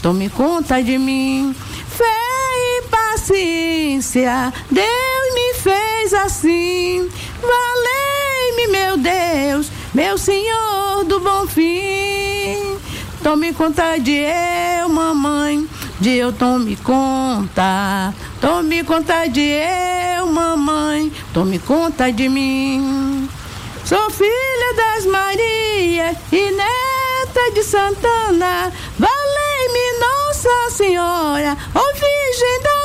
tome conta de mim. Fé e paciência, Deus me fez assim. Valei-me, meu Deus, meu Senhor do bom fim. Tome conta de eu, mamãe, de eu tome conta. Tome conta de eu, mamãe, tome conta de mim. Sou filha das Marias e neta de Santana. Valei-me, Nossa Senhora, ouvi